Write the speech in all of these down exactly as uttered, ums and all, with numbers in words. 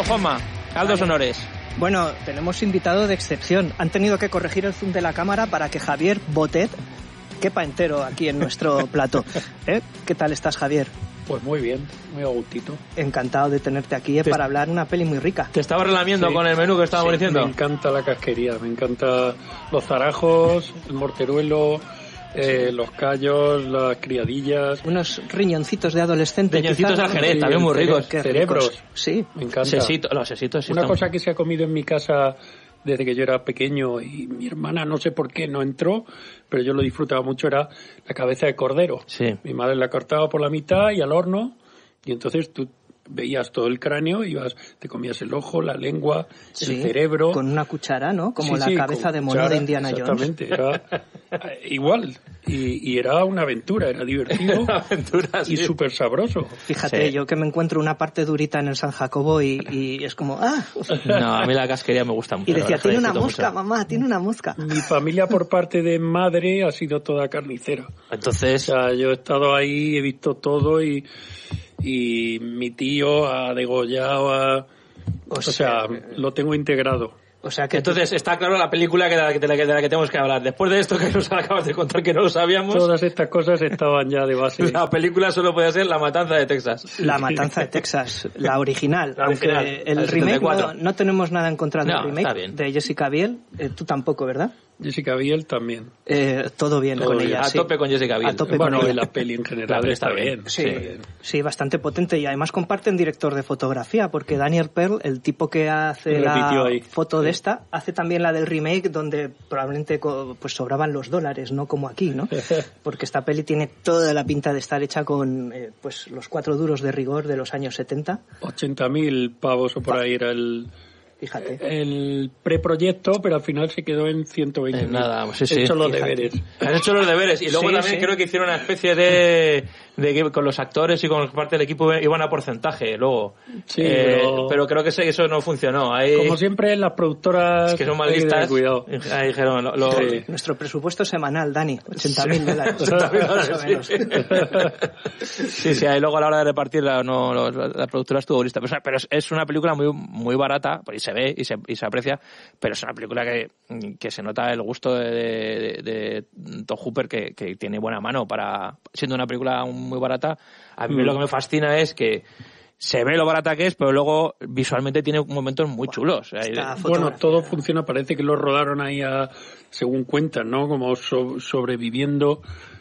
Bueno, Juanma, haz los honores. Bueno, tenemos invitado de excepción. Han tenido que corregir el zoom de la cámara para que Javier Botet quepa entero aquí en nuestro plato. ¿Eh? ¿Qué tal estás, Javier? Pues muy bien, muy a gustito. Encantado de tenerte aquí eh, para hablar una peli muy rica. Te estaba relamiendo sí, con el menú que estábamos sí, diciendo. Me encanta la casquería, me encanta los zarajos, el morteruelo, eh, sí. los callos, las criadillas. Unos riñoncitos de adolescente. Riñoncitos al jerez, también muy ricos. Cerebros. Ricos. Sí. Me encanta. Sesito, los sesitos. Sí Una están... cosa que se ha comido en mi casa desde que yo era pequeño y mi hermana no sé por qué no entró, pero yo lo disfrutaba mucho, era la cabeza de cordero. Sí. Mi madre la cortaba por la mitad y al horno, y entonces tú veías todo el cráneo, ibas, te comías el ojo, la lengua, sí, el cerebro. Con una cuchara, ¿no? Como sí, la sí, cabeza de mono cuchara, de Indiana exactamente, Jones. Exactamente, era igual. Y, y era una aventura, era divertido aventura, y sí. súper sabroso. Fíjate, sí. yo que me encuentro una parte durita en el San Jacobo y, y es como, ¡ah! No, a mí la casquería me gusta mucho. Y decía, tiene una mosca, mucho. mamá, tiene una mosca. Mi familia por parte de madre ha sido toda carnicera. Entonces... O sea, yo he estado ahí, he visto todo y... y mi tío ha degollado a... O, o sea, sea, lo tengo integrado. O sea que entonces tú... está claro la película que de, la, de, la, de la que tenemos que hablar. Después de esto que nos acabas de contar que no lo sabíamos... Todas estas cosas estaban ya de base. La película solo puede ser La Matanza de Texas. La Matanza de Texas, la original. La original, aunque el remake no, no tenemos nada en contra del no, remake de Jessica Biel. Eh, tú tampoco, ¿verdad? Jessica Biel también. Eh, todo bien todo con bien. ella. A sí. tope con Jessica Biel. A tope bueno, con y ella. la peli en general está, está bien. Sí, sí. sí, bastante potente. Y además comparten director de fotografía, porque Daniel Pearl, el tipo que hace la ahí. foto sí. de esta, hace también la del remake donde probablemente pues sobraban los dólares, no como aquí, ¿no? Porque esta peli tiene toda la pinta de estar hecha con eh, pues los cuatro duros de rigor de los años setenta. ochenta mil pavos o por ahí era el... Fíjate. El preproyecto, pero al final se quedó en ciento veinte mil. Eh, nada, sí, sí. He hecho los Fíjate. deberes. Han hecho los deberes. Y luego sí, también sí. creo que hicieron una especie de... de que con los actores y con parte del equipo iban a porcentaje luego. Sí, eh, pero... pero creo que eso no funcionó. Ahí... Como siempre, las productoras... Es que son malditas. Cuidado. Ahí dijeron... Lo, lo... Sí. Nuestro presupuesto semanal, Dani, ochenta mil dólares. ochenta mil Más o menos. Sí, sí, sí, ahí luego a la hora de repartirla no, la, la productora estuvo lista. Pero, pero es, es una película muy muy barata, y se ve y se, y se aprecia, pero es una película que, que se nota el gusto de, de, de Tobe Hooper, que, que tiene buena mano para, siendo una película muy barata. A mí mm. lo que me fascina es que se ve lo barata que es, pero luego visualmente tiene momentos muy chulos. Bueno, todo funciona, parece que lo rodaron ahí a, según cuentan, ¿no? Como so, sobreviviendo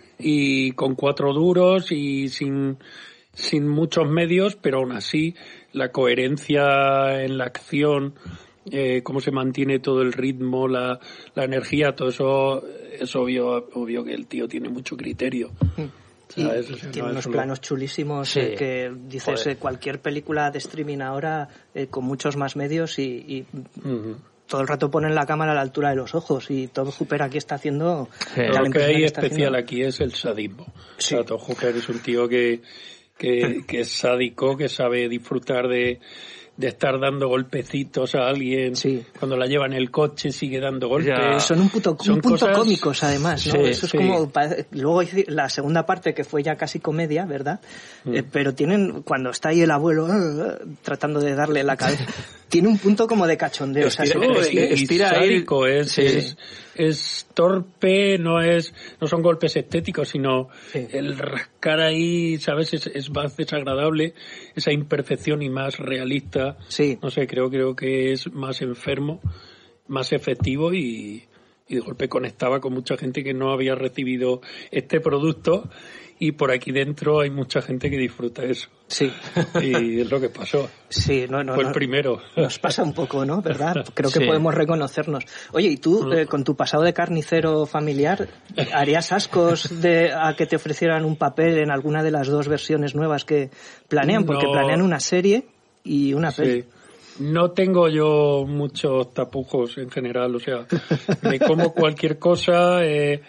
y con cuatro duros y sin, sin muchos medios, pero aún así la coherencia en la acción, eh, cómo se mantiene todo el ritmo, la, la energía, todo eso es obvio, obvio que el tío tiene mucho criterio. Y, y tiene no unos planos lo... chulísimos sí. eh, que dices eh, cualquier película de streaming ahora eh, con muchos más medios y, y uh-huh. todo el rato ponen la cámara a la altura de los ojos y Tobe Hooper aquí está haciendo sí. lo que hay especial haciendo. Aquí es el sadismo. Sí. O sea, Tobe Hooper es un tío que, que, que es sádico, que sabe disfrutar de de estar dando golpecitos a alguien, sí. cuando la lleva en el coche sigue dando golpes. Ya. Son un, puto, Son un punto cosas... cómicos además, ¿no? Sí, Eso es sí. como, luego la segunda parte que fue ya casi comedia, ¿verdad? Mm. Eh, pero tienen, cuando está ahí el abuelo uh, tratando de darle la cabeza, tiene un punto como de cachondeo. Estira, o sea, es, es, estira sádico, es, sí. es, es torpe, no es, no son golpes estéticos, sino sí. el rascar ahí, ¿sabes? Es, es más desagradable, esa imperfección y más realista. Sí. No sé, creo, creo que es más enfermo, más efectivo y, y de golpe conectaba con mucha gente que no había recibido este producto y por aquí dentro hay mucha gente que disfruta eso. Sí. Y es lo que pasó. Sí, no, no. Fue no, el primero. Nos pasa un poco, ¿no? ¿Verdad? Creo que sí. podemos reconocernos. Oye, ¿y tú, eh, con tu pasado de carnicero familiar, harías ascos de a que te ofrecieran un papel en alguna de las dos versiones nuevas que planean? Porque no. planean una serie y una peli. Sí. No tengo yo muchos tapujos en general, o sea, me como cualquier cosa, eh,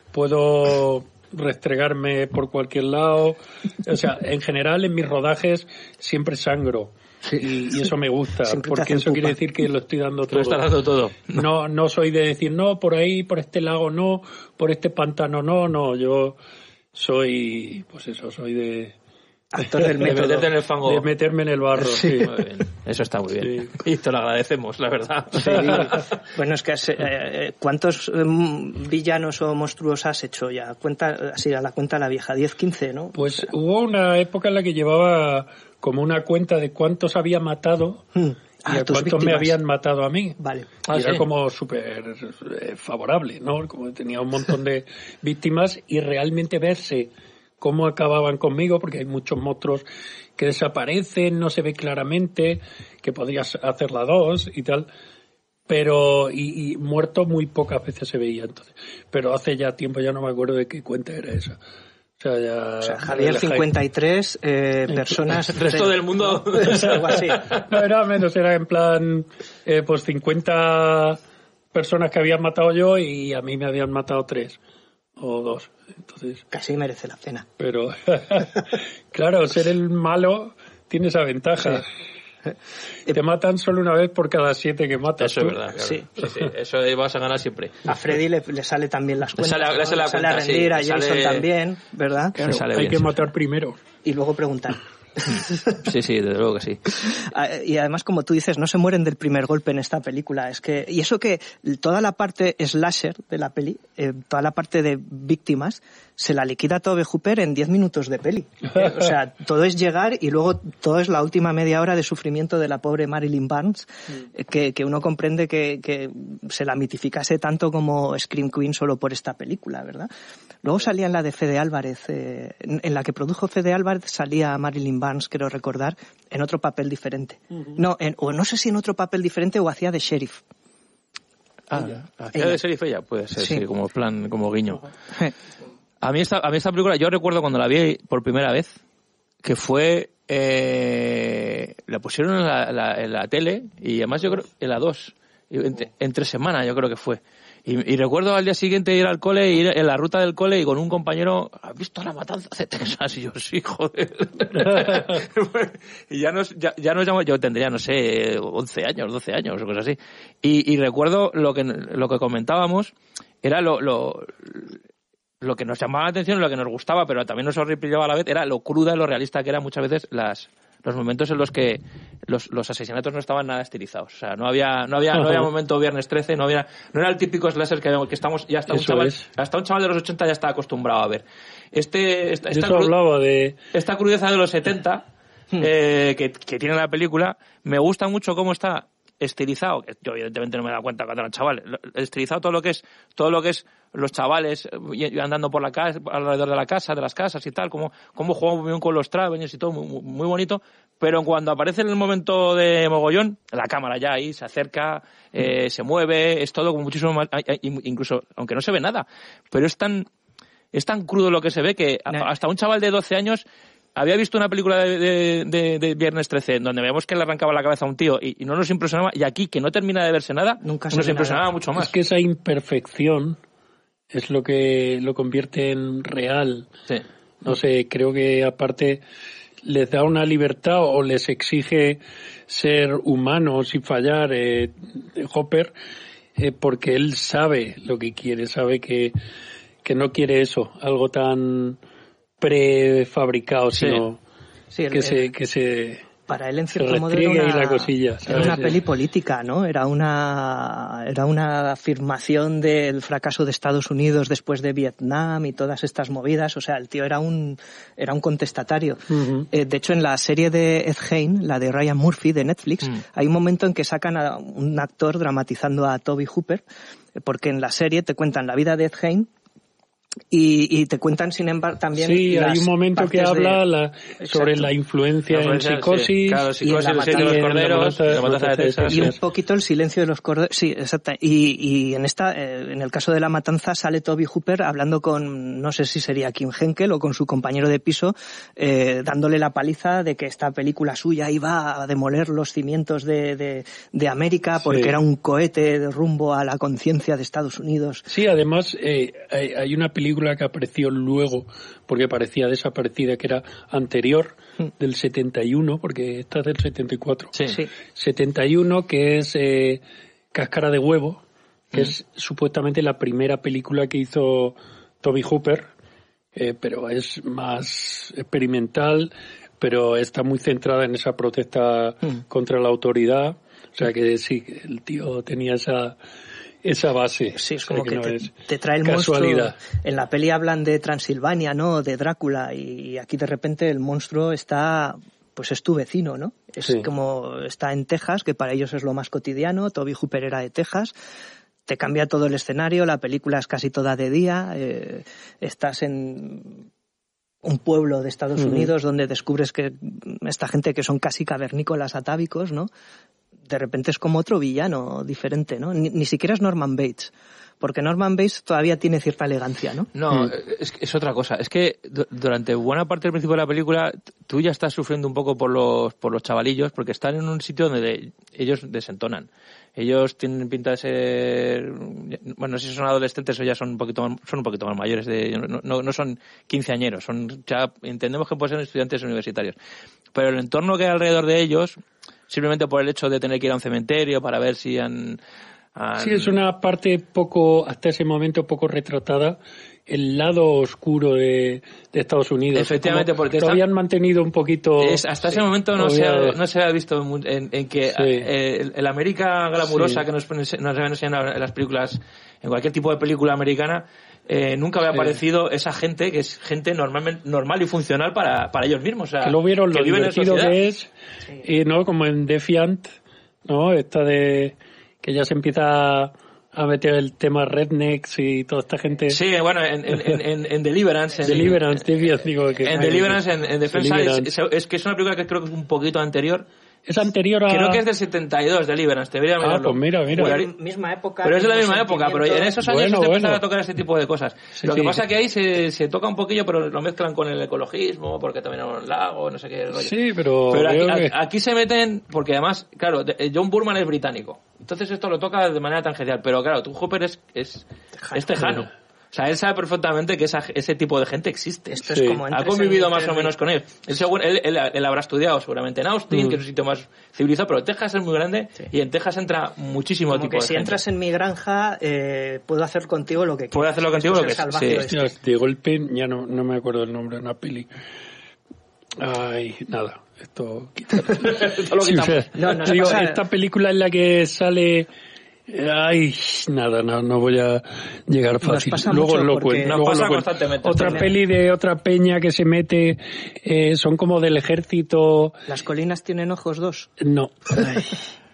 puedo restregarme por cualquier lado, o sea, en general en mis rodajes siempre sangro. Sí, y, y eso me gusta, porque eso pupa. Quiere decir que lo estoy dando todo. Lo estás dando todo. No, no soy de decir, no, por ahí, por este lago no, por este pantano no, no, yo soy, pues eso, soy de... Actor del método. De meterte en el fango. De meterme en el barro, sí. sí. Muy bien. Eso está muy bien. Sí. Y te lo agradecemos, la verdad. Sí. Bueno, es que eh, ¿cuántos eh, villanos o monstruos has hecho ya? Cuenta, así a la cuenta la vieja, diez, quince, ¿no? Pues o sea, hubo una época en la que llevaba como una cuenta de cuántos había matado hmm. y ah, a cuántos víctimas. Me habían matado a mí. Vale. Y ah, era sí. como súper eh, favorable, ¿no? Como tenía un montón de víctimas y realmente verse cómo acababan conmigo, porque hay muchos monstruos que desaparecen, no se ve claramente, que podrías hacer la dos y tal, pero y, y muerto muy pocas veces se veía entonces. Pero hace ya tiempo ya no me acuerdo de qué cuenta era esa. O sea, ya, o sea Javier cincuenta y tres, eh, personas... El resto del mundo... algo así. No, era menos, era en plan, eh, pues cincuenta personas que habían matado yo y a mí me habían matado tres o dos. Entonces, casi merece la pena. Pero, claro, ser el malo tiene esa ventaja. Sí. Te matan solo una vez por cada siete que matas. Eso tú. es verdad. Claro. Sí. Sí, sí. Eso vas a ganar siempre. A Freddy le, le sale también las cuentas. Le sale, le sale, ¿no? la cuenta, sale a rendir, sí. a Jason sale... también, ¿verdad? Claro, sale hay bien, que sí. matar primero. Y luego preguntar. Sí, sí, desde luego que sí. Y además, como tú dices, no se mueren del primer golpe en esta película. Es que, y eso que toda la parte slasher de la peli, eh, toda la parte de víctimas, se la liquida Tobe Hooper en diez minutos de peli. Eh, o sea, todo es llegar y luego todo es la última media hora de sufrimiento de la pobre Marilyn Barnes, eh, que, que uno comprende que, que se la mitificase tanto como Scream Queen solo por esta película, ¿verdad? Luego salía en la de Fede Álvarez, eh, en, en la que produjo Fede Álvarez salía Marilyn Barnes, quiero recordar, en otro papel diferente. Uh-huh. No, en, o no sé si en otro papel diferente o hacía de sheriff. Ah, ella. hacía ella. de sheriff ella, puede ser, sí, sí como plan, como guiño. Uh-huh. A mí esta, a mí esta película, yo recuerdo cuando la vi por primera vez, que fue, eh, la pusieron en la, la, en la tele, y además yo creo, en la dos, entre, entre semanas yo creo que fue. Y, y recuerdo al día siguiente ir al cole, ir en la ruta del cole y con un compañero, ¿has visto la matanza de Texas? Y yo, sí, joder. Y ya nos, ya, ya nos llamó, yo tendría, no sé, once años, doce años o cosas así. Y, y recuerdo lo que, lo que comentábamos, era lo, lo, lo que nos llamaba la atención, lo que nos gustaba, pero también nos horripilaba a la vez, era lo cruda y lo realista que eran muchas veces las, los momentos en los que los, los asesinatos no estaban nada estilizados. O sea, no había, no había, no había momento Viernes trece, no había, no era el típico slasher que, que estamos, ya hasta un chaval, es. hasta un chaval de los ochenta ya está acostumbrado a ver. Este, esta, esta, Eso hablaba de... esta crudeza de los setenta, hmm. eh, que, que tiene la película, me gusta mucho cómo está estilizado, que yo evidentemente no me he dado cuenta cuando era chaval, estilizado todo lo que es, todo lo que es los chavales andando por la casa, alrededor de la casa, de las casas y tal, como, como juegan muy bien con los travelers y todo, muy, muy bonito, pero cuando aparece en el momento de mogollón, la cámara ya ahí se acerca, eh, se mueve, es todo como muchísimo más, incluso, aunque no se ve nada, pero es tan, es tan crudo lo que se ve que hasta un chaval de doce años había visto una película de, de, de, de Viernes trece donde vemos que le arrancaba la cabeza a un tío y, y no nos impresionaba, y aquí que no termina de verse nada, Nunca nos impresionaba nada. mucho más. Es que esa imperfección es lo que lo convierte en real. Sí. No sé, creo que aparte les da una libertad o les exige ser humanos y fallar, eh, Hopper, eh, porque él sabe lo que quiere, sabe que, que no quiere eso, algo tan prefabricado, sí. sino sí, el, que, el, se, que se para él en cierto modo era una, la cosilla, era una peli política, ¿no? Era una era una afirmación del fracaso de Estados Unidos después de Vietnam y todas estas movidas. O sea, el tío era un era un contestatario. Uh-huh. Eh, de hecho, en la serie de Ed Gein, la de Ryan Murphy de Netflix, uh-huh. hay un momento en que sacan a un actor dramatizando a Tobe Hooper, porque en la serie te cuentan la vida de Ed Gein. Y, y te cuentan, sin embargo, también... Sí, las hay un momento que habla de... la, sobre la influencia en psicosis, sí. Claro, psicosis, y en la de los corderos, la matanza de Texas. Y un poquito el silencio de los corderos, sí, exacto. Y, y en esta, eh, en el caso de la matanza, sale Tobe Hooper hablando con, no sé si sería Kim Henkel o con su compañero de piso, eh, dándole la paliza de que esta película suya iba a demoler los cimientos de, de, de América porque sí. era un cohete de rumbo a la conciencia de Estados Unidos. Sí, además, eh, hay, hay una película película que apareció luego, porque parecía desaparecida, que era anterior, del setenta y uno, porque esta es del setenta y cuatro. Sí. sí. setenta y uno, que es eh, Cáscara de Huevo, que mm. es supuestamente la primera película que hizo Tobe Hooper, eh, pero es más experimental, pero está muy centrada en esa protesta mm. contra la autoridad. O sea que sí, el tío tenía esa esa base. Sí, es o sea, como que, que no te, es te trae el casualidad. monstruo. En la peli hablan de Transilvania, ¿no? De Drácula, y aquí de repente el monstruo está, pues es tu vecino, ¿no? Es sí. como está en Texas, que para ellos es lo más cotidiano. Toby Hooper era de Texas. Te cambia todo el escenario, la película es casi toda de día, eh, estás en un pueblo de Estados uh-huh. Unidos donde descubres que esta gente que son casi cavernícolas atávicos, ¿no? De repente es como otro villano diferente, ¿no? Ni, ni siquiera es Norman Bates, porque Norman Bates todavía tiene cierta elegancia, ¿no? No, mm. es, es otra cosa. Es que d- durante buena parte del principio de la película tú ya estás sufriendo un poco por los por los chavalillos, porque están en un sitio donde de, ellos desentonan. Ellos tienen pinta de ser, bueno, no sé si son adolescentes o ya son un poquito son un poquito más mayores, de no, no, no son quinceañeros, son ya entendemos que pueden ser estudiantes universitarios. Pero el entorno que hay alrededor de ellos, simplemente por el hecho de tener que ir a un cementerio para ver si han han... Sí, es una parte poco, hasta ese momento poco retratada, el lado oscuro de, de Estados Unidos. Efectivamente, como porque todavía está, han mantenido un poquito... Es, hasta sí, ese momento no se, ha, no se ha visto en, en que sí. eh, el, el América glamurosa sí. que nos, nos enseñan en las películas, en cualquier tipo de película americana, eh, nunca había sí. aparecido esa gente que es gente normalmente normal y funcional para, para ellos mismos. O sea, que lo vieron, que lo divertido que es, sí. y no como en Defiant, ¿no? Esta de... que ya se empieza a meter el tema rednecks y toda esta gente. Sí, bueno, en, en, en, en Deliverance. En Deliverance, en, digo que en Deliverance, en, en Defensa, Deliverance. Es, es que es una película que creo que es un poquito anterior. Es anterior a... Creo que es del setenta y dos, Deliverance, debería mirarlo. Ah, pues mira, mira. Pero, misma época. Pero es de la misma época, pero en esos años bueno, se bueno. empezaron a tocar este tipo de cosas. Sí, lo que sí. pasa es que ahí se, se toca un poquillo, pero lo mezclan con el ecologismo, porque también hay un lago, no sé qué rollo. Sí, pero... Pero aquí, que... aquí se meten, porque además, claro, John Burman es británico. Entonces esto lo toca de manera tangencial. Pero claro, Tom Hooper es, es, es tejano. O sea, él sabe perfectamente que esa, ese tipo de gente existe. Esto sí. es como ha convivido más o menos con él. Él, según, él, él, él habrá estudiado seguramente en Austin, mm. que es un sitio más civilizado, pero Texas es muy grande sí. y en Texas entra muchísimo como tipo que de si gente. entras en mi granja, eh, puedo hacer contigo lo que quieras. Puedo hacerlo contigo lo que quieras. Sí. Sí. De golpe, ya no, no me acuerdo el nombre de una peli. Ay, nada. Esto, esto lo sí, o sea, no, no digo, esta película en la que sale... Ay, nada, no, no voy a llegar fácil. Luego lo cuento. Nos pasa constantemente. Otra también. Peli de otra peña que se mete, eh, son como del ejército. ¿Las colinas tienen ojos dos? No. Ay.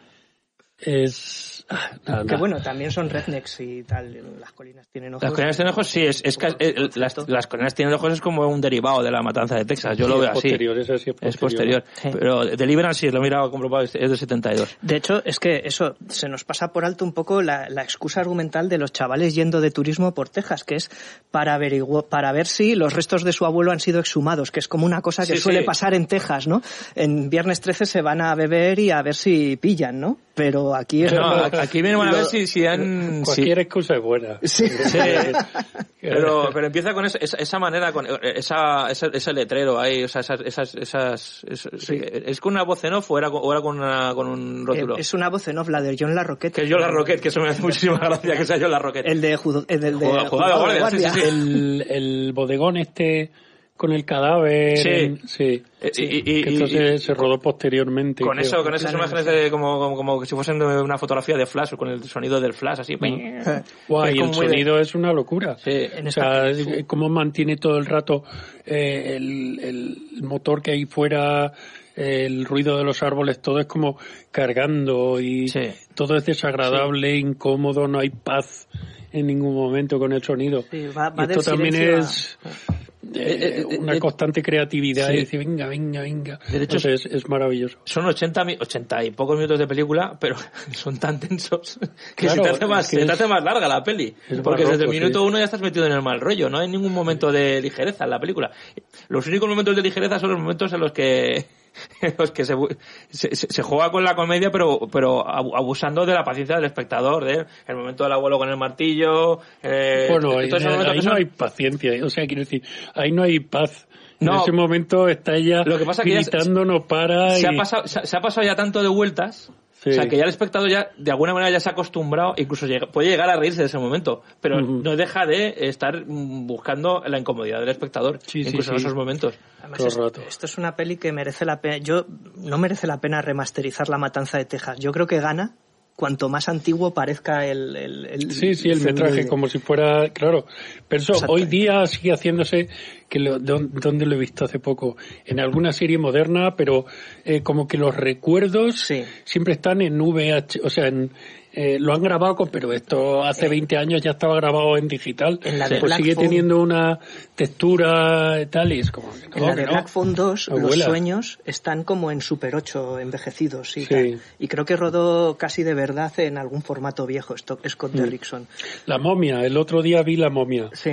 Es... Nada, que bueno, también son rednecks y tal, las colinas tienen ojos. Las colinas tienen ojos, sí, es, es, es, es las, las colinas tienen ojos es como un derivado de la matanza de Texas, yo sí, lo veo es así. Posterior, es, así, es posterior, es posterior. Sí. Pero Deliverance sí, lo he mirado comprobado, es de setenta y dos. De hecho, es que eso, se nos pasa por alto un poco la, la excusa argumental de los chavales yendo de turismo por Texas, que es para averiguar, para ver si los restos de su abuelo han sido exhumados, que es como una cosa que sí, suele sí. pasar en Texas, ¿no? En Viernes trece se van a beber y a ver si pillan, ¿no? Pero aquí es... No, aquí vienen a ver si, si han... Cualquier si... excusa es buena. Sí. sí. pero, pero empieza con esa, esa manera, con esa, ese, ese letrero ahí, o sea, esas... esas, esas, esas sí. ¿Es con una voz en off o era, o era con, una, con un rótulo? Es una voz en off, la de John LaRoquette. Que es John LaRoquette, que eso me hace muchísima gracia que sea John LaRoquette. El de... Judo, el de, Jugado, jugado de guardia, guardia. Sí, sí, sí. El, el bodegón este... con el cadáver. Sí. En, sí. sí. Y, y, que entonces y, se rodó posteriormente. Con creo. eso, con esas imágenes de, como, como, como que si fuesen una fotografía de flash, con el sonido del flash, así. Mm. Guay, y el sonido de... es una locura. Sí. O sea, cómo mantiene todo el rato eh, el, el motor que hay fuera, el ruido de los árboles, todo es como cargando y sí. todo es desagradable, sí. incómodo, no hay paz en ningún momento con el sonido. Sí, va, va y esto también es... A... Eh, una constante creatividad sí. y decir venga, venga, venga. De hecho, Entonces, es, es maravilloso. Son ochenta, ochenta y pocos minutos de película, pero son tan tensos que claro, se te hace más, es que se te es, hace más larga la peli. Porque barroco, desde el minuto sí. uno ya estás metido en el mal rollo, no hay ningún momento de ligereza en la película. Los únicos momentos de ligereza son los momentos en los que en los que se, se, se juega con la comedia, pero pero abusando de la paciencia del espectador, de el momento del abuelo con el martillo. Eh, bueno, ahí, ahí no son... hay paciencia, o sea, quiero decir, ahí no hay paz. No, en ese momento está ella lo que pasa gritando, que no para. Se, y... ha pasado, se, se ha pasado ya tanto de vueltas Sí. O sea, que ya el espectador ya, de alguna manera, ya se ha acostumbrado, incluso llega, puede llegar a reírse de ese momento, pero uh-huh. no deja de estar buscando la incomodidad del espectador, sí, incluso sí, en sí. esos momentos. Además, esto, esto es una peli que merece la pena. Yo no merece la pena remasterizar La Matanza de Texas. Yo creo que gana cuanto más antiguo parezca el... el, el sí, sí, el, el metraje, de... como si fuera... Claro, pero eso hoy día sigue haciéndose, que lo, ¿dónde lo he visto hace poco? En alguna serie moderna, pero eh, como que los recuerdos sí. siempre están en V H, o sea, en... Eh, lo han grabado con, pero esto hace veinte años ya estaba grabado en digital, en la de pues Black sigue Phone, teniendo una textura y tal, y es como que no, en la de no. Black Phone dos Abuela. Los sueños están como en Super ocho envejecidos y sí. tal, y creo que rodó casi de verdad en algún formato viejo Scott Derrickson. La momia, el otro día vi La momia sí.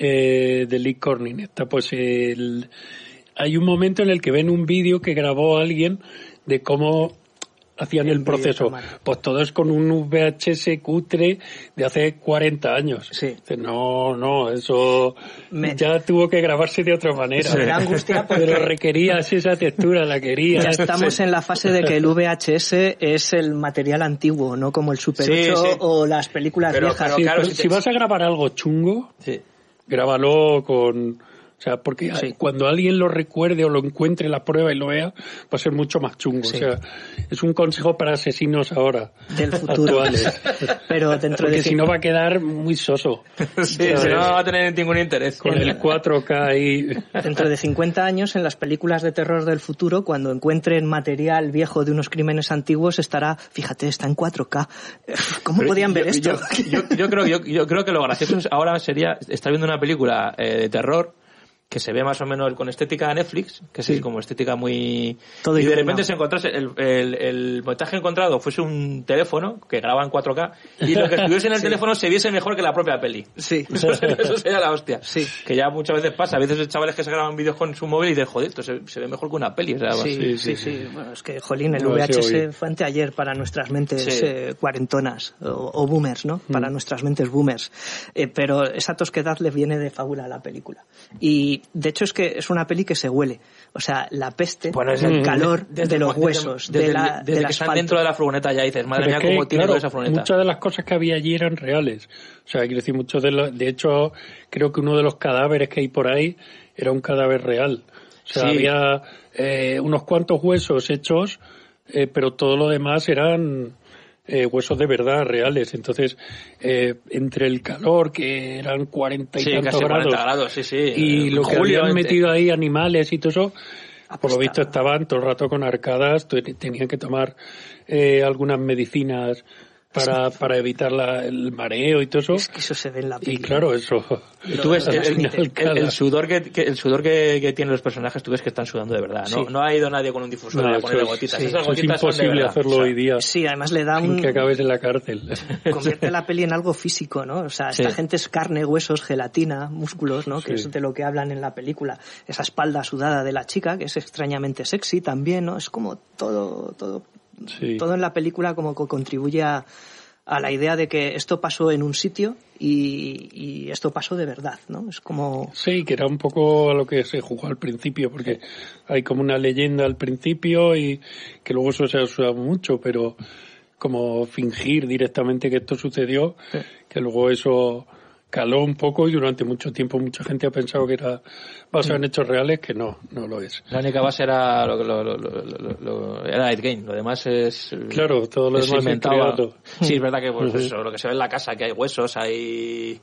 eh, de Lee Corning. Está pues el... hay un momento en el que ven un vídeo que grabó alguien de cómo hacían el, el proceso. Pues todo es con un V H S cutre de hace cuarenta años. Sí. No, no, eso Me... ya tuvo que grabarse de otra manera. Me da angustia porque... Pero requerías esa textura, la querías. Ya estamos en la fase de que el V H S es el material antiguo, no como el Super sí, ocho sí. o las películas pero, viejas. Pero, sí, claro, pero si, si te... vas a grabar algo chungo, sí. grábalo con... O sea, porque sí. cuando alguien lo recuerde o lo encuentre en la prueba y lo vea, va a ser mucho más chungo. Sí. O sea, es un consejo para asesinos ahora. Del futuro. Actuales. Pero dentro porque de... si no va a quedar muy soso. Sí, si no va a tener ningún interés. Con el cuatro K ahí. Dentro de cincuenta años, en las películas de terror del futuro, cuando encuentren material viejo de unos crímenes antiguos, estará, fíjate, está en cuatro K. ¿Cómo Pero podían yo, ver esto? Yo, yo, yo, creo, yo, yo creo que lo gracioso ahora sería estar viendo una película eh, de terror que se ve más o menos con estética de Netflix, que sí. es como estética muy... Todo y de repente se encontrase, el, el, el montaje encontrado fuese un teléfono que graba en cuatro K y lo que estuviese en el sí. teléfono se viese mejor que la propia peli. Sí. Eso, eso sería la hostia. Sí. Que ya muchas veces pasa. A veces hay chavales que se graban vídeos con su móvil y dicen, joder, esto se, se ve mejor que una peli. O sea, sí, sí, sí, sí, sí. Bueno, es que, jolín, el no, V H S fue anteayer para nuestras mentes sí. eh, cuarentonas o, o boomers, ¿no? Mm. Para nuestras mentes boomers. Eh, pero esa tosquedad le viene de fábula a la película. Y, de hecho, es que es una peli que se huele. O sea, la peste, bueno, es el, el calor desde, desde de los huesos, desde, de la, desde de que están dentro de la furgoneta ya dices, madre mía, cómo tiene claro, esa furgoneta. Muchas de las cosas que había allí eran reales. O sea, quiero decir, muchos de los, de hecho, creo que uno de los cadáveres que hay por ahí era un cadáver real. O sea, sí. había eh, unos cuantos huesos hechos, eh, pero todo lo demás eran... Eh, huesos de verdad reales. Entonces, eh, entre el calor, que eran cuarenta y sí, tantos casi grados, grados sí, sí. y lo que Julio, habían metido ahí animales y todo eso, Apostado. Por lo visto estaban todo el rato con arcadas, tenían que tomar eh, algunas medicinas para para evitar la, el mareo y todo eso. Es que eso se ve en la película. Y claro, eso... Y tú ves el, el, el, el sudor que, que el sudor que, que tienen los personajes, tú ves que están sudando de verdad, ¿no? Sí. No ha ido nadie con un difusor no, a ponerle gotitas. Sí, Esas eso gotitas es imposible hacerlo o sea, hoy día. Sí, además le da un... que acabes en la cárcel. Convierte la peli en algo físico, ¿no? O sea, esta sí. gente es carne, huesos, gelatina, músculos, ¿no? Que sí. es de lo que hablan en la película. Esa espalda sudada de la chica, que es extrañamente sexy también, ¿no? Es como todo, todo, sí. todo en la película como que contribuye a... a la idea de que esto pasó en un sitio y, y esto pasó de verdad, ¿no? Es como... Sí, que era un poco a lo que se jugó al principio, porque hay como una leyenda al principio y que luego eso se ha usado mucho, pero como fingir directamente que esto sucedió, sí. que luego eso caló un poco y durante mucho tiempo mucha gente ha pensado que era basado en hechos reales, que no, no lo es. La única base era lo, lo, lo, lo, lo era Night Game, lo demás es... Claro, todo lo es demás es creado. Sí, es verdad que pues, eso, lo que se ve en la casa, que hay huesos, hay...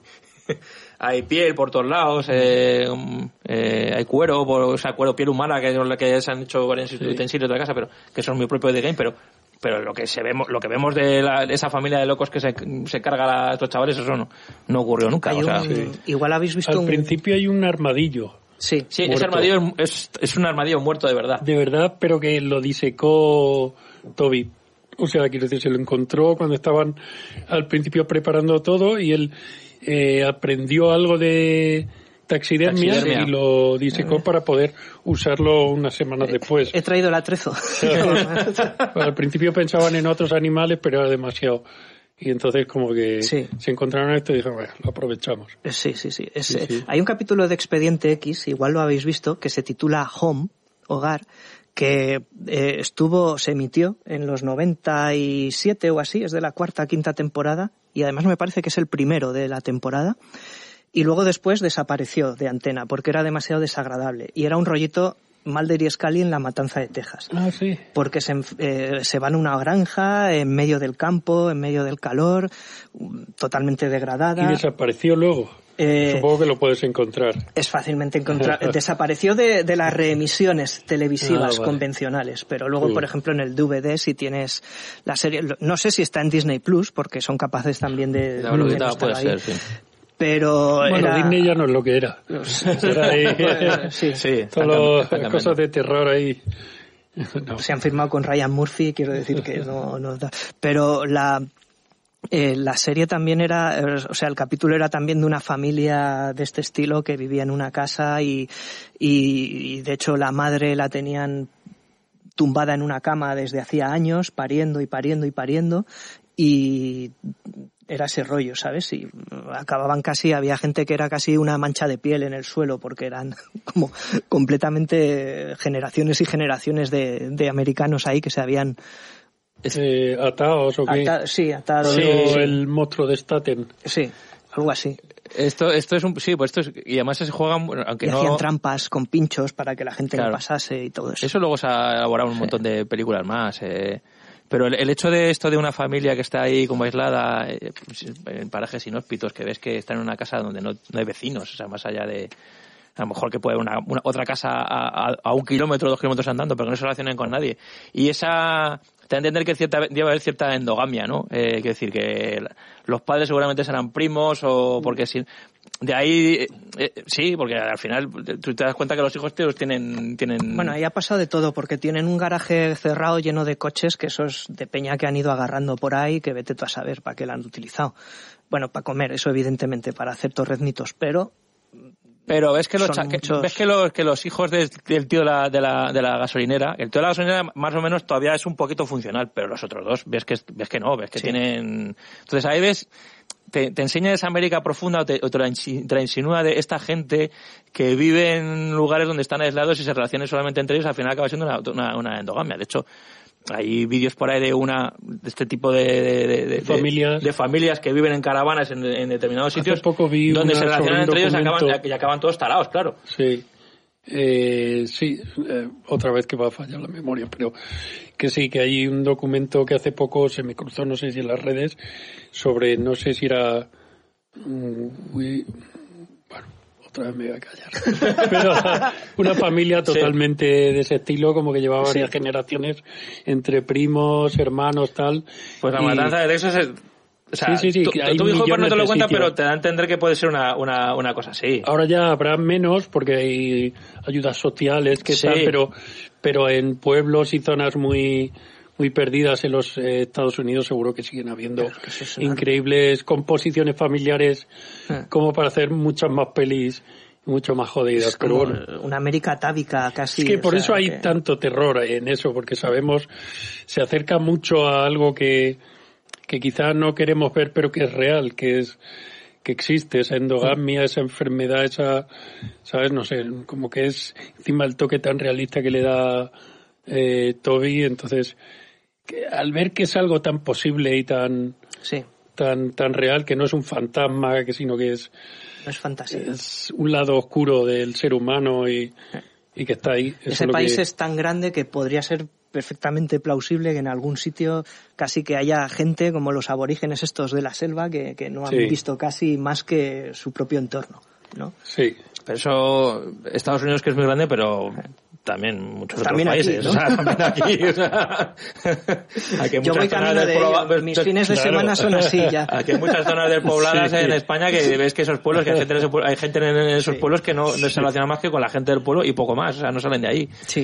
hay piel por todos lados, eh, eh, hay cuero, por, o sea, cuero, piel humana, que es la que se han hecho varios sí. utensilios de la casa, pero que son muy propios de Game, pero pero lo que se vemos, lo que vemos de, la, de esa familia de locos que se, se carga a estos chavales, eso no, no ocurrió nunca. Hay o sea, un, sí. Igual habéis visto Al un... principio hay un armadillo. Sí, sí ese armadillo es, es un armadillo muerto de verdad. De verdad, pero que lo disecó Toby. O sea, quiero decir, se lo encontró cuando estaban al principio preparando todo y él eh, aprendió algo de taxidermia, taxidermia. y lo disecó eh. para poder usarlo unas semanas eh, después. He traído el atrezo. Al principio pensaban en otros animales, pero era demasiado. Y entonces como que sí. se encontraron esto y dijeron, bueno, lo aprovechamos. Sí, sí, sí. Es, sí, sí. Hay un capítulo de Expediente X, igual lo habéis visto, que se titula Home, Hogar, que eh, estuvo, se emitió en los noventa y siete o así, es de la cuarta, quinta temporada, y además me parece que es el primero de la temporada, y luego después desapareció de antena porque era demasiado desagradable, y era un rollito Mulder y Scully en La Matanza de Texas. Ah, sí. Porque se, eh, se van a una granja en medio del campo, en medio del calor, totalmente degradada. ¿Y desapareció luego? Eh, Supongo que lo puedes encontrar. Es fácilmente encontrar. Desapareció de, de las reemisiones televisivas ah, vale. convencionales, pero luego, sí. por ejemplo, en el D V D, si tienes la serie, no sé si está en Disney Plus, porque son capaces también de... La de no puede ser, sí. Pero bueno, era... Disney ya no es lo que era. Era ahí, sí, sí. Todas las cosas de terror ahí. No. Se han firmado con Ryan Murphy, quiero decir que no, no da. Pero la, eh, la serie también era, o sea, el capítulo era también de una familia de este estilo que vivía en una casa y, y, y de hecho la madre la tenían tumbada en una cama desde hacía años, pariendo y pariendo y pariendo, y era ese rollo, ¿sabes? Y acababan casi, había gente que era casi una mancha de piel en el suelo porque eran como completamente generaciones y generaciones de, de americanos ahí que se habían... Eh, ¿Atados o qué? Ata- sí, atados. Sí, sí. El monstruo de Staten. Sí, algo así. Esto, esto es un, sí, pues esto es, y además se juegan, aunque y no... hacían trampas con pinchos para que la gente claro. no pasase y todo eso. Eso luego se ha elaborado un montón de películas más, eh. Pero el, el hecho de esto de una familia que está ahí como aislada, eh, en parajes inhóspitos, que ves que está en una casa donde no, no hay vecinos, o sea, más allá de... A lo mejor que puede haber una, una, otra casa a, a, a un kilómetro, dos kilómetros andando, pero que no se relacionen con nadie. Y esa... Te da a entender que cierta, debe haber cierta endogamia, ¿no? Eh, quiero decir que los padres seguramente serán primos o porque si... De ahí, eh, sí, porque al final tú te das cuenta que los hijos tíos tienen, tienen... Bueno, ahí ha pasado de todo, porque tienen un garaje cerrado lleno de coches, que esos de peña que han ido agarrando por ahí, que vete tú a saber para qué lo han utilizado. Bueno, para comer, eso evidentemente, para hacer torreznitos, pero... Pero ves que los, cha- muchos... ves que los, que los hijos de, del tío de la, de, la, de la gasolinera, el tío de la gasolinera más o menos todavía es un poquito funcional, pero los otros dos ves que, ves que no, ves que sí. tienen... Entonces ahí ves... Te, te enseña esa América profunda o te, o te, la, te la insinúa de esta gente que vive en lugares donde están aislados y se relacionan solamente entre ellos, al final acaba siendo una, una, una endogamia. De hecho, hay vídeos por ahí de una de este tipo de, de, de, de, familias. de, de familias que viven en caravanas en, en determinados sitios Hace poco vi donde una se relacionan entre ellos y documento... acaban, y acaban todos tarados, claro. Sí. Eh, sí, eh, otra vez que va a fallar la memoria, pero que sí, que hay un documento que hace poco se me cruzó, no sé si en las redes, sobre, no sé si era... Um, we, bueno, otra vez me voy a callar. Pero una familia totalmente sí. de ese estilo, como que llevaba varias sí. generaciones entre primos, hermanos, tal. Pues la y... matanza de Texas es... O sea, sí, sí, sí, tu, tu hijo pues no te lo cuenta, pero te da a entender que puede ser una, una, una cosa así. Ahora ya habrá menos porque hay ayudas sociales que sí. tal, pero, pero en pueblos y zonas muy, muy perdidas en los eh, Estados Unidos seguro que siguen habiendo es una... increíbles composiciones familiares ah. como para hacer muchas más pelis, mucho más jodidas. Es pero como bueno. Una América atávica casi. Es que por o eso sea, hay que... tanto terror en eso, porque sabemos, se acerca mucho a algo que que quizás no queremos ver, pero que es real, que es que existe esa endogamia, esa enfermedad, esa, ¿sabes? No sé, como que es encima el toque tan realista que le da eh, Toby, entonces, que al ver que es algo tan posible y tan, sí. tan, tan real, que no es un fantasma, que sino que es, no es fantasía, es un lado oscuro del ser humano y, y que está ahí. Ese es país que... es tan grande que podría ser perfectamente plausible que en algún sitio casi que haya gente como los aborígenes estos de la selva que, que no han sí. visto casi más que su propio entorno, ¿no? Sí. Pero eso, Estados Unidos que es muy grande, pero también muchos también otros aquí, países, ¿no? o sea, también aquí, o sea, aquí yo voy camino de ello, mis fines de claro. semana son así ya. Aquí hay muchas zonas despobladas sí, sí. en España que ves que esos pueblos, que hay gente en, esos, hay gente en esos sí. pueblos que no, no se relaciona más que con la gente del pueblo y poco más, o sea, no salen de ahí. Sí.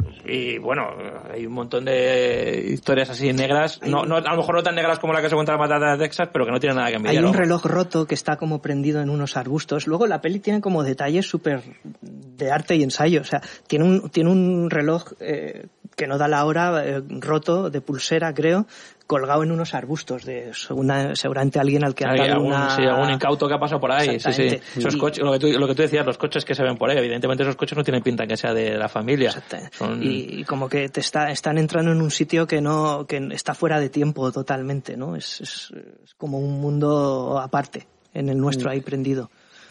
Y bueno, hay un montón de historias así negras, no, no, a lo mejor no tan negras como la que se cuenta en la Matanza de Texas, pero que no tienen nada que envidiar. Hay un ¿no? reloj roto que está como prendido en unos arbustos. Luego la peli tiene como detalles súper de arte y ensayo, o sea, tiene un, tiene un reloj eh, que no da la hora, eh, roto, de pulsera, creo, colgado en unos arbustos, de una, seguramente alguien al que han dado algún, una... Sí, algún incauto que ha pasado por ahí. Sí, sí. Esos y... coches, lo, que tú, lo que tú decías, los coches que se ven por ahí, evidentemente esos coches no tienen pinta que sea de la familia. Son... Y, y como que te está, están entrando en un sitio que no que está fuera de tiempo totalmente, ¿no? Es, es, es como un mundo aparte, en el nuestro, ahí prendido.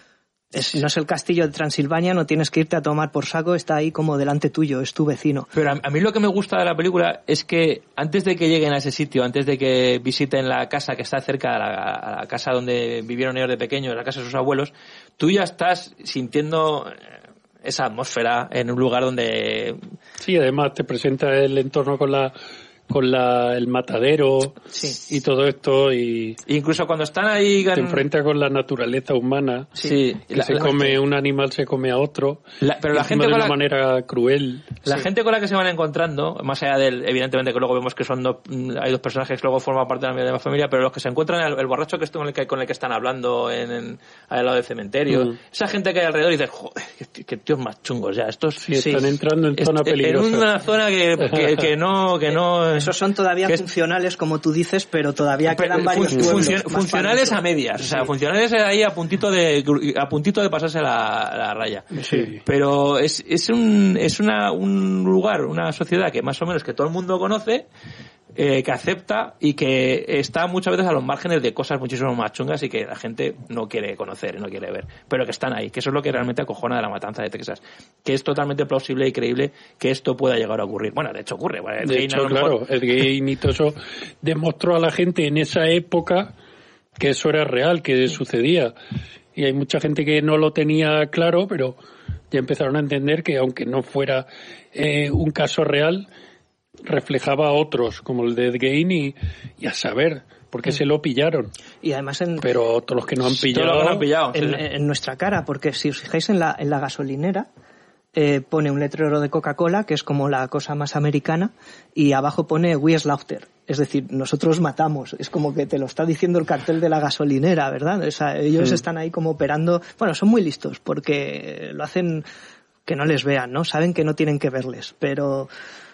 Es, no es el castillo de Transilvania, no tienes que irte a tomar por saco, está ahí como delante tuyo, es tu vecino. Pero a, a mí lo que me gusta de la película es que antes de que lleguen a ese sitio, antes de que visiten la casa que está cerca de la, a la casa donde vivieron ellos de pequeños, la casa de sus abuelos, tú ya estás sintiendo esa atmósfera en un lugar donde... Sí, además te presenta el entorno con la... con la, el matadero sí. y todo esto y incluso cuando están ahí te enfrenta con la naturaleza humana sí. que la, se la, come la, un animal se come a otro la, pero la gente de con una la, manera cruel la sí. gente con la que se van encontrando, más allá del evidentemente que luego vemos que son dos, hay dos personajes que luego forman parte de la misma familia, pero los que se encuentran, el, el borracho que con el que, con el que están hablando en, en al lado del cementerio, mm. esa gente que hay alrededor y dices, joder, qué, qué tíos más chungos ya estos sí, sí. están entrando en zona es, peligrosa en una zona que, que, que no que no esos son todavía funcionales, como tú dices, pero todavía pero, quedan varios fun, pueblos. Funcion, funcionales a medias, sí. o sea, funcionales ahí a puntito de a puntito de pasarse la, la raya. Sí. Pero es es un es una un lugar, una sociedad que más o menos que todo el mundo conoce, eh, que acepta y que está muchas veces a los márgenes de cosas muchísimo más chungas y que la gente no quiere conocer, no quiere ver, pero que están ahí, que eso es lo que realmente acojona de la matanza de Texas, que es totalmente plausible y creíble que esto pueda llegar a ocurrir. Bueno, de hecho ocurre. Bueno, de hecho, claro, mejor... el gay Nitoso demostró a la gente en esa época que eso era real, que sucedía. Y hay mucha gente que no lo tenía claro, pero ya empezaron a entender que aunque no fuera eh, un caso real, reflejaba a otros, como el de Ed Gein y, y a saber por qué mm. se lo pillaron. Y además en, pero todos los que no han pillado, todos los que no han pillado en, sí. en nuestra cara, porque si os fijáis en la, en la gasolinera, eh, pone un letrero de Coca-Cola, que es como la cosa más americana, y abajo pone We Slaughter. Es decir, nosotros matamos. Es como que te lo está diciendo el cartel de la gasolinera, ¿verdad? O sea, ellos mm. están ahí como operando. Bueno, son muy listos porque lo hacen que no les vean, ¿no? Saben que no tienen que verles, pero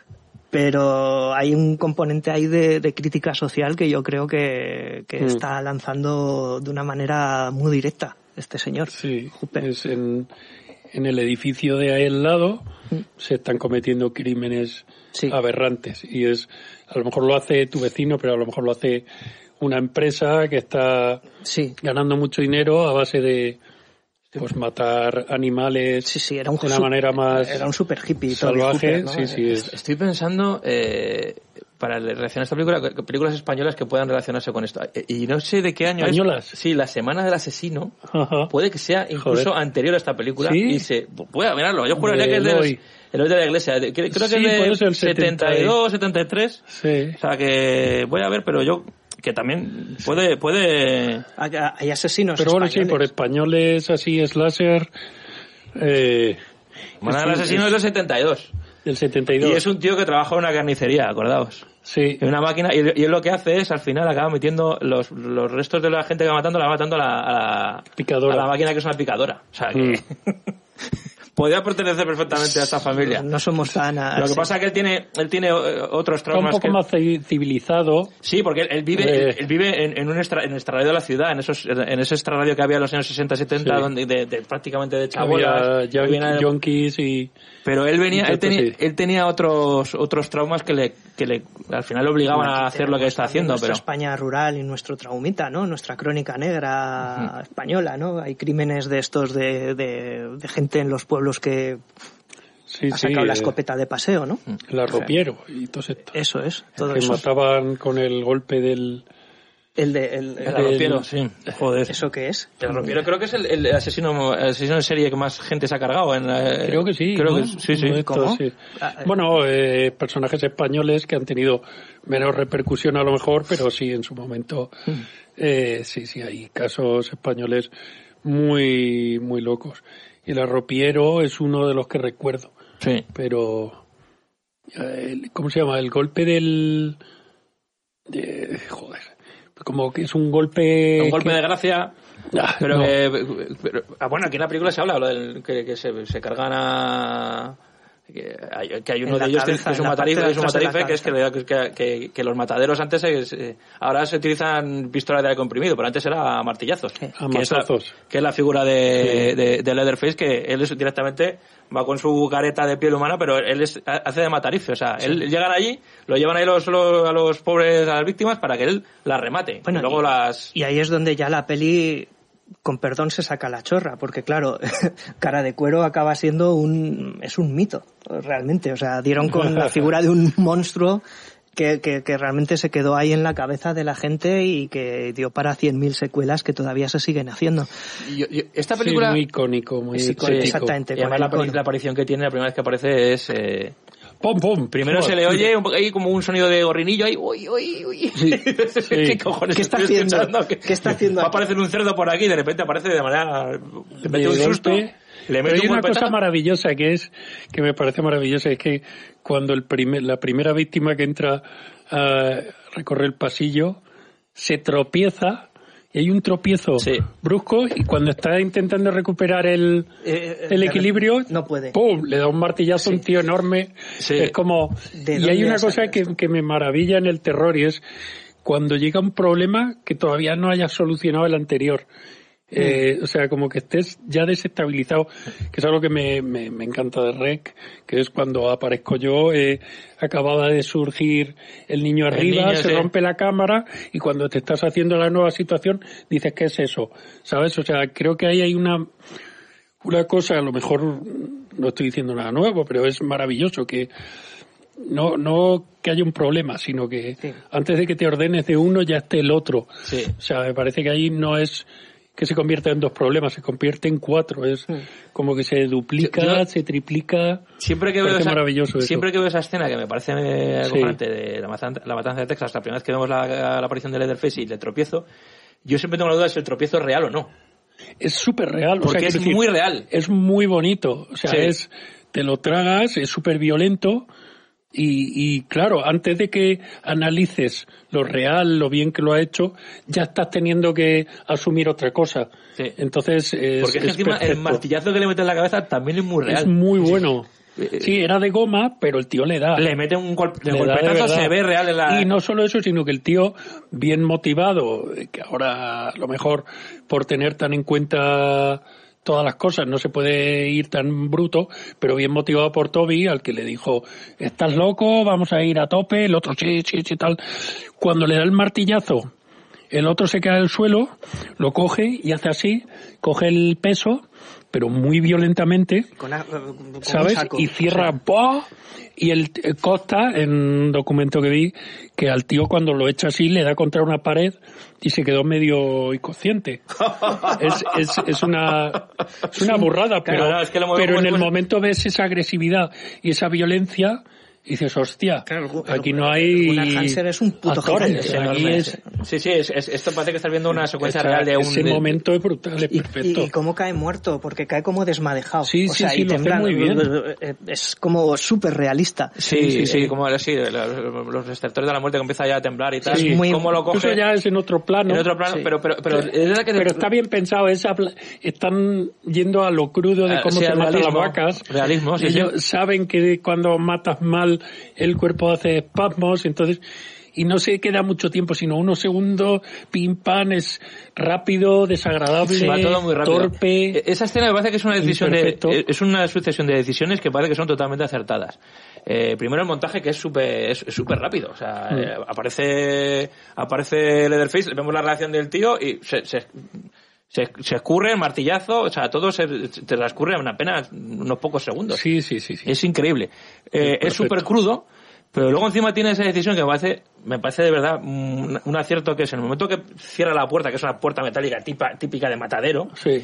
pero hay un componente ahí de, de crítica social que yo creo que, que mm. está lanzando de una manera muy directa este señor. Sí, es en, en el edificio de ahí al lado mm. se están cometiendo crímenes sí. aberrantes y es a lo mejor lo hace tu vecino, pero a lo mejor lo hace una empresa que está sí. ganando mucho dinero a base de pues matar animales sí, sí, era un de una manera más era un super hippie salvaje. Hooper, ¿no? sí, sí, es. Estoy pensando eh, para relacionar esta película películas españolas que puedan relacionarse con esto y no sé de qué año ¿Españolas? Es. Sí, La Semana del Asesino. Ajá. Puede que sea incluso Joder. anterior a esta película. ¿Sí? Y se puede mirarlo. Yo juraría que es de el de la iglesia. Creo que sí, es de ser setenta y dos, setenta y tres. Sí. O sea que voy a ver, pero yo que también puede puede hay asesinos pero bueno españoles. Sí, por españoles así slasher eh Semana del Asesino es del setenta y dos. Del setenta y dos. Y es un tío que trabaja en una carnicería, acordaos. Sí. En una máquina, y, y él lo que hace es, al final, acaba metiendo los, los restos de la gente que va matando, la va matando a la, a la, picadora. a la máquina que es una picadora. O sea que... Mm. Podría pertenecer perfectamente a esta familia. No somos tan... Lo que pasa es que él tiene, él tiene otros traumas. Está un poco que... más civilizado. Sí, porque él, él vive, eh... él, él vive en, en un extra, en extrarradio de la ciudad, en esos, en ese extrarradio que había en los años sesenta, setenta, sí. donde de, de, prácticamente de chabolas. Había yonkis y... Pero él venía, él tenía, sí. él tenía otros, otros traumas que le, que le, al final le obligaban a hacer lo que está haciendo. Nuestra pero España rural y nuestro traumita, ¿no? Nuestra crónica negra uh-huh. española, ¿no? Hay crímenes de estos de, de, de gente en los pueblos que sí, ha sacado sí, la escopeta de paseo, ¿no? El arropiero y todo esto. Eso es, todo que eso. mataban con el golpe del... El de el, el, el arropiero, sí. Joder. ¿Eso qué es? El arropiero creo que es el, el asesino el asesino en serie que más gente se ha cargado. En la, creo que sí. Creo ¿no? que sí, sí. Esto, ¿Cómo? sí. Bueno, eh, personajes españoles que han tenido menos repercusión a lo mejor, pero sí, en su momento, eh, sí, sí, hay casos españoles muy, muy locos. Y el arropiero es uno de los que recuerdo. Sí. Pero, eh, ¿cómo se llama? El golpe del... De, joder. Como que es un golpe... Un golpe que... de gracia... Ah, pero no. que... Pero, ah, bueno, aquí en la película se habla lo del, que, que se, se cargan a... que hay, que hay uno de ellos cabeza, que es un matarife, que es un matarife que es que, que, que, que los mataderos antes es, eh, ahora se utilizan pistolas de aire comprimido, pero antes era martillazos, sí. que, es la, que es la figura de, sí. de, de Leatherface, que él es directamente va con su careta de piel humana, pero él es, hace de matarife, o sea, sí. él llegan allí, lo llevan ahí los, los, a los pobres, a las víctimas, para que él las remate, bueno, y luego y, las... Y ahí es donde ya la peli, con perdón, se saca la chorra, porque claro, Cara de Cuero acaba siendo un, es un mito, realmente, o sea, dieron con la figura de un monstruo que, que, que realmente se quedó ahí en la cabeza de la gente y que dio para cien mil secuelas que todavía se siguen haciendo. Yo, yo, esta película... Sí, muy icónico, muy sí, icónico. Exactamente. Y además la, la aparición que tiene, la primera vez que aparece es... Eh... ¡Pum, pum! Primero se le oye un, ahí como un sonido de gorrinillo ahí, uy, uy, uy. Sí, sí. ¿Qué cojones ¿Qué está haciendo? ¿Qué, ¿Qué está haciendo? Va a aparecer un cerdo por aquí y de repente aparece de manera... Le mete un susto. Le mete Pero hay un una golpetazo. cosa maravillosa que es, que me parece maravillosa, es que cuando el primer, la primera víctima que entra a recorrer el pasillo se tropieza, y hay un tropiezo sí. brusco, y cuando está intentando recuperar el, eh, el equilibrio, no puede. ¡Pum! Le da un martillazo a sí. un tío enorme. Sí. Es como... Y hay una cosa que, que me maravilla en el terror, y es cuando llega un problema que todavía no haya solucionado el anterior. Eh, o sea, como que estés ya desestabilizado, que es algo que me, me, me encanta de Rec, que es cuando aparezco yo, eh, acababa de surgir el niño arriba, el niño, se sí. rompe la cámara, y cuando te estás haciendo la nueva situación, dices, ¿qué es eso? ¿Sabes? O sea, creo que ahí hay una, una cosa, a lo mejor no estoy diciendo nada nuevo, pero es maravilloso que no, no que haya un problema, sino que sí. antes de que te ordenes de uno ya esté el otro. Sí. O sea, me parece que ahí no es que se convierta en dos problemas, se convierte en cuatro, es sí. como que se duplica, yo, se triplica. Siempre que veo esa, maravilloso siempre eso. que veo esa escena que me parece acojonante sí. de la matanza, la matanza de Texas, la primera vez que vemos la, la aparición de Leatherface y el tropiezo, yo siempre tengo la duda de si el tropiezo es real o no. Es súper real, porque o sea, es, es muy decir, real, es muy bonito, o sea, sí. es te lo tragas, es súper violento. Y, y claro, antes de que analices lo real, lo bien que lo ha hecho, ya estás teniendo que asumir otra cosa. Sí. Entonces, es, porque es que es encima perfecto. El martillazo que le mete en la cabeza también es muy real. Es muy bueno. Sí, era de goma, pero el tío le da. Le mete un golpe, de golpetazo, se ve real en la... Y no solo eso, sino que el tío, bien motivado, que ahora a lo mejor por tener tan en cuenta todas las cosas, no se puede ir tan bruto, pero bien motivado por Toby, al que le dijo, estás loco, vamos a ir a tope, el otro sí, sí, sí, tal. Cuando le da el martillazo, el otro se cae al suelo, lo coge y hace así, coge el peso, pero muy violentamente, con a, con ¿sabes? Saco, y cierra, o sea. ¡boh! Y el, el Costa, en un documento que vi, que al tío cuando lo echa así le da contra una pared y se quedó medio inconsciente. es, es, es una, es una burrada, pero, claro, no, es que pero en el pues... momento ves esa agresividad y esa violencia y dices, hostia, claro, aquí no hay... Gunnar Hansen es un puto actores, aquí es... Sí, sí, es, es, esto parece que estás viendo una secuencia real de un... Ese momento es brutal, es y, perfecto. Y, y cómo cae muerto, porque cae como desmadejado. Sí, o sí, sea, sí, y lo temblan, hace muy bien. Es como súper realista. Sí, sí, sí, como sí, los receptores de la muerte que empieza ya a temblar y tal. Sí, muy, cómo lo coge... Eso ya es en otro plano. En otro plano, sí. pero, pero, pero, pero, es que pero está bien pensado, esa, están yendo a lo crudo de cómo sí, se matan realismo, las vacas. Realismo, sí, Ellos sí. saben que cuando matas mal el cuerpo hace espasmos, entonces, y no se queda mucho tiempo, sino unos segundos, pim pam, es rápido, desagradable, sí, va todo muy rápido. Torpe. Esa escena me parece que es una decisión de, es una sucesión de decisiones que parece que son totalmente acertadas. Eh, primero el montaje, que es súper es súper rápido, o sea, mm. eh, aparece aparece Leatherface, vemos la reacción del tío y se, se Se, se escurre el martillazo, o sea, todo se te transcurre en apenas unos pocos segundos. Sí, sí, sí. sí. Es increíble. Eh, es súper crudo, pero luego encima tiene esa decisión que me parece, me parece de verdad un, un acierto, que es en el momento que cierra la puerta, que es una puerta metálica tipa, típica de matadero. Sí.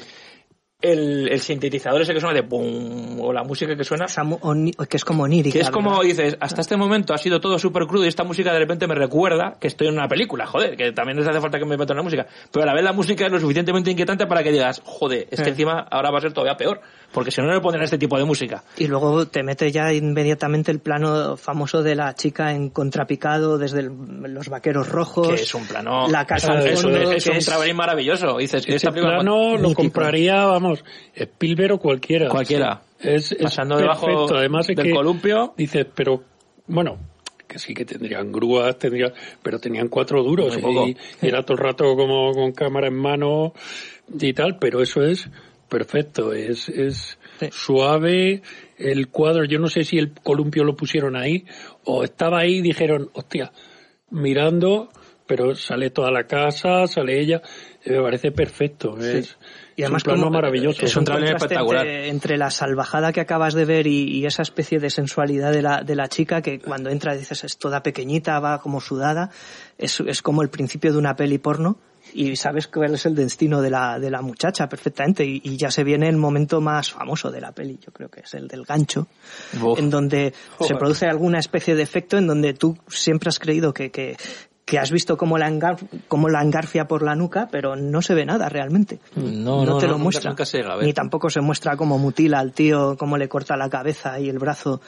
El, el sintetizador ese que suena de pum, o la música que suena, que es como onírica, que es como ¿verdad? Dices, hasta este momento ha sido todo súper crudo y esta música de repente me recuerda que estoy en una película, joder, que también les hace falta que me metan en la música, pero a la vez la música es lo suficientemente inquietante para que digas, joder, es que encima ahora va a ser todavía peor, porque si no, no le pondrán este tipo de música. Y luego te mete ya inmediatamente el plano famoso de la chica en contrapicado desde el, los vaqueros rojos, que es un plano, la casa es, al fondo, es, es un es... traveling maravilloso. Dices, ese plano lo compraría, vamos, Spielberg o cualquiera. Cualquiera. Es, es pasando perfecto. debajo Además es del que columpio. Dices, pero, bueno, que sí que tendrían grúas, tendrían, pero tenían cuatro duros y era todo el rato como con cámara en mano y tal, pero eso es perfecto, es, es sí. suave, el cuadro, yo no sé si el columpio lo pusieron ahí o estaba ahí y dijeron, hostia, mirando, pero sale toda la casa, sale ella, me parece perfecto, sí. es... Y además, es un plano maravilloso. Es un trailer espectacular. Entre, entre la salvajada que acabas de ver y, y esa especie de sensualidad de la, de la chica, que cuando entra dices es toda pequeñita, va como sudada, es, es como el principio de una peli porno, y sabes cuál es el destino de la, de la muchacha perfectamente, y, y ya se viene el momento más famoso de la peli, yo creo que es el del gancho, Uf. en donde Joder. se produce alguna especie de efecto en donde tú siempre has creído que... que que has visto cómo la, engar, cómo la engarfia por la nuca, pero no se ve nada realmente. No, no, no te no, lo muestra. Nunca, nunca se llega a ver. Ni tampoco se muestra cómo mutila al tío, cómo le corta la cabeza y el brazo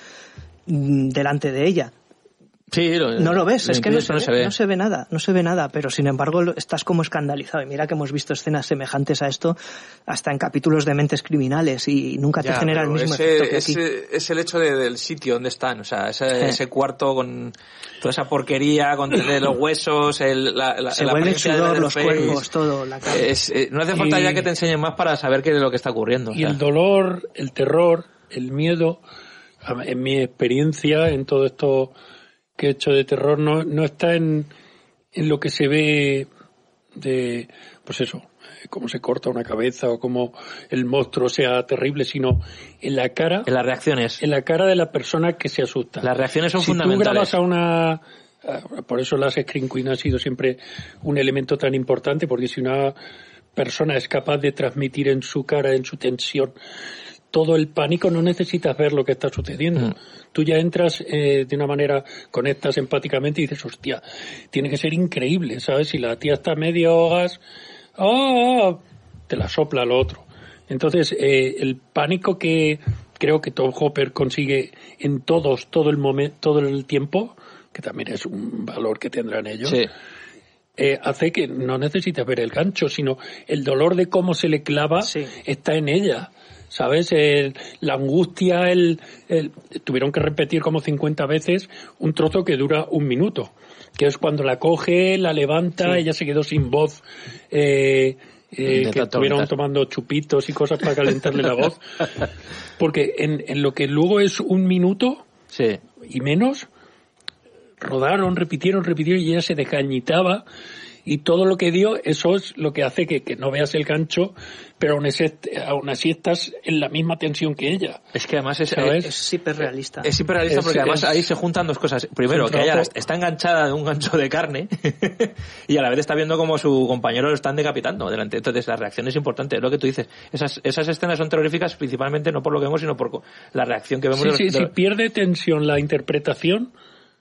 mmm, delante de ella. Sí, lo, no lo ves, lo es que no se, no ve, se ve. No se ve nada, no se ve nada, pero sin embargo estás como escandalizado. Y mira que hemos visto escenas semejantes a esto hasta en capítulos de Mentes Criminales y nunca te ya, genera el mismo ese, efecto que aquí. Ese, es el hecho de, del sitio donde están, o sea, ese, sí. ese cuarto con toda esa porquería, con los huesos, el, la, la, se la vuelve sudor, los face. cuerpos, todo, la cara. Es, eh, no hace falta y, ya que te enseñen más para saber qué es lo que está ocurriendo. Y o sea. el dolor, el terror, el miedo, en mi experiencia, en todo esto que he hecho de terror, no, no está en, en lo que se ve de, pues eso, cómo se corta una cabeza o cómo el monstruo sea terrible, sino en la cara. En las reacciones. En la cara de la persona que se asusta. Las reacciones son si fundamentales. Si tú grabas a una, por eso las Scream Queen ha sido siempre un elemento tan importante, porque si una persona es capaz de transmitir en su cara, en su tensión, todo el pánico, no necesitas ver lo que está sucediendo. Mm. Tú ya entras eh, de una manera, conectas empáticamente y dices, hostia, tiene que ser increíble, ¿sabes? Si la tía está medio gas, ¡oh! Te la sopla lo otro. Entonces, eh, el pánico que creo que Tom Hopper consigue en todos, todo el momento, todo el tiempo, que también es un valor que tendrán ellos, sí. eh, hace que no necesites ver el gancho, sino el dolor de cómo se le clava sí. está en ella. ¿Sabes? El, la angustia, el, el, tuvieron que repetir como cincuenta veces un trozo que dura un minuto, que es cuando la coge, la levanta, sí. ella se quedó sin voz, eh, eh, que estuvieron tomando chupitos y cosas para calentarle la voz, porque en, en lo que luego es un minuto sí. y menos, rodaron, repitieron, repitieron y ella se desgañitaba. Y todo lo que dio, eso es lo que hace que, que no veas el gancho, pero aún así, aún así estás en la misma tensión que ella. Es que además es, es, es hiperrealista. Es hiperrealista porque es, además es, ahí se juntan dos cosas. Primero, que ella está enganchada de un gancho de carne y a la vez está viendo como su compañero lo están decapitando delante. Entonces la reacción es importante, es lo que tú dices. Esas, esas escenas son terroríficas principalmente no por lo que vemos, sino por la reacción que vemos. Sí, de sí, los, de... si pierde tensión la interpretación...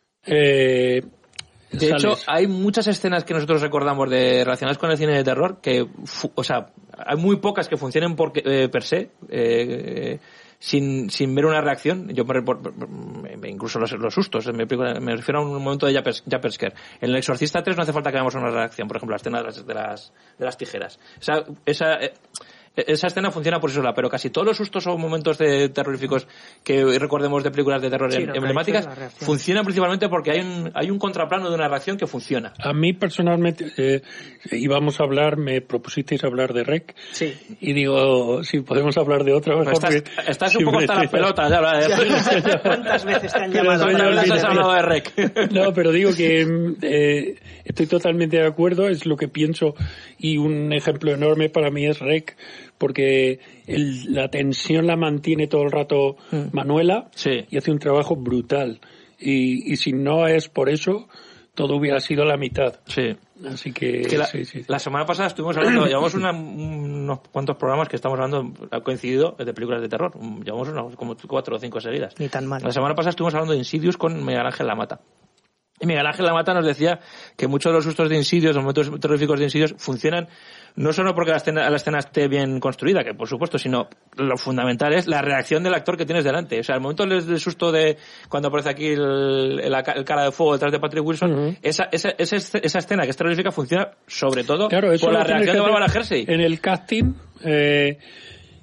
Eh... De ¿Sales? hecho, hay muchas escenas que nosotros recordamos de relacionadas con el cine de terror que, o sea, hay muy pocas que funcionen por, eh, per se, eh, sin, sin ver una reacción. Yo por, por, incluso los, los sustos, me, me refiero a un momento de jump scare. En El Exorcista tres no hace falta que veamos una reacción, por ejemplo, la escena de las, de las, de las tijeras. Esa, esa, eh, Esa escena funciona por sí sola, pero casi todos los sustos o momentos de terroríficos que hoy recordemos de películas de terror sí, emblemáticas funcionan principalmente porque hay un, hay un contraplano de una reacción que funciona. A mí personalmente, eh, íbamos a hablar, me propusisteis hablar de Rec, sí. y digo, si podemos hablar de otra mejor. Estás, estás un poco hasta las pelotas, ya, ya, ya. ¿Cuántas veces te han llamado? ¿Cuántas veces has hablado de Rec? No, pero digo que eh, estoy totalmente de acuerdo, es lo que pienso, y un ejemplo enorme para mí es Rec, porque el, la tensión la mantiene todo el rato mm. Manuela sí. y hace un trabajo brutal. Y, y si no es por eso, todo hubiera sido la mitad. Sí. Así que, que la, sí, sí. la semana pasada estuvimos hablando, llevamos una, unos cuantos programas que estamos hablando, ha coincidido, de películas de terror. Llevamos unos, como cuatro o cinco seguidas. Ni tan mal. La semana pasada estuvimos hablando de Insidious con Miguel Ángel Lamata. Y Miguel Ángel Lamata nos decía que muchos de los sustos de Insidious, los momentos terroríficos de Insidious, funcionan no solo porque la escena, la escena esté bien construida, que por supuesto, sino lo fundamental es la reacción del actor que tienes delante. O sea, el momento del susto de cuando aparece aquí el, el, el cara de fuego detrás de Patrick Wilson, uh-huh. esa, esa, esa, esa escena que es terrorífica funciona sobre todo claro, por la reacción de Barbara Hershey. En el casting... Eh...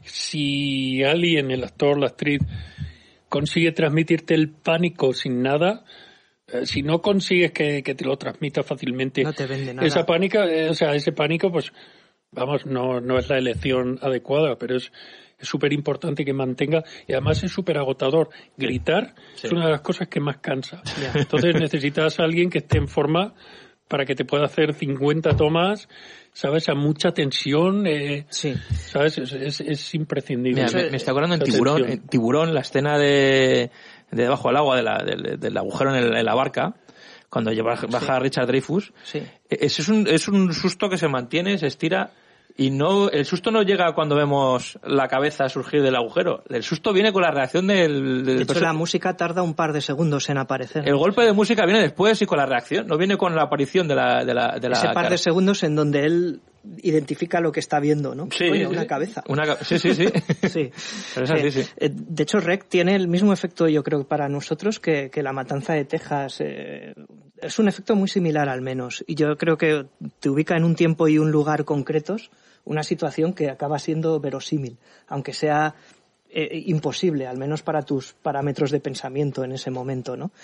si alguien, el actor, la actriz, consigue transmitirte el pánico sin nada, eh, si no consigues que, que te lo transmita fácilmente, no te vende nada. Esa pánico, eh, o sea, ese pánico, pues, vamos, no, no es la elección adecuada, pero es es súper importante que mantenga, y además es súper agotador. Gritar sí. es una de las cosas que más cansa. Yeah. Entonces necesitas a alguien que esté en forma para que te pueda hacer cincuenta tomas, ¿sabes? A mucha tensión, eh, sí. ¿sabes? Es, es, es imprescindible. Mira, me, me está acordando en Tiburón, en Tiburón, la escena de, de debajo del agua, de la, del, del agujero en, el, en la barca, cuando baja sí. Richard Dreyfuss. Sí. Ese es un, es un susto que se mantiene, se estira. Y no, el susto no llega cuando vemos la cabeza surgir del agujero. El susto viene con la reacción del... del de hecho, la música tarda un par de segundos en aparecer. El golpe de música viene después y con la reacción. No viene con la aparición de la... De la, de la Ese par cara. de segundos en donde él identifica lo que está viendo, ¿no? Sí, Coño, sí. una cabeza. Una, sí, sí, sí. sí. Pero es así, sí. De hecho, Rec tiene el mismo efecto, yo creo, para nosotros que, que La Matanza de Texas. Eh, es un efecto muy similar, al menos. Y yo creo que te ubica en un tiempo y un lugar concretos, una situación que acaba siendo verosímil, aunque sea eh, imposible, al menos para tus parámetros de pensamiento en ese momento, ¿no?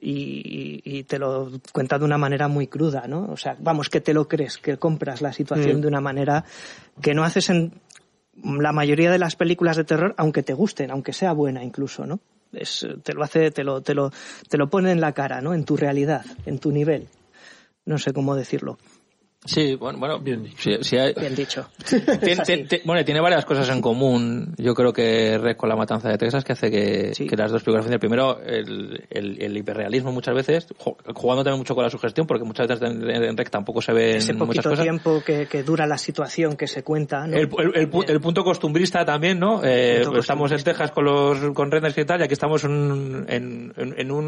Y, y, y te lo cuenta de una manera muy cruda, ¿no? O sea, vamos, que te lo crees, que compras la situación mm. de una manera que no haces en la mayoría de las películas de terror, aunque te gusten, aunque sea buena incluso, ¿no? Es, te lo hace, te lo, te lo, te lo pone en la cara, ¿no? En tu realidad, en tu nivel. No sé cómo decirlo. Sí, bueno, bueno bien dicho. Sí, sí hay, bien dicho. Tiene, tiene, tiene, bueno, tiene varias cosas en común. Yo creo que Rec con La Matanza de Texas, que hace que, sí. que las dos películas. Primero, el, el, el hiperrealismo muchas veces, jugando también mucho con la sugestión, porque muchas veces en, en Rec tampoco se ven ese muchas cosas. Ese poquito tiempo que, que dura la situación que se cuenta, ¿no? El, el, el, el punto costumbrista también, ¿no? Eh, estamos en Texas con los con rednecks y tal, y aquí estamos en, en, en un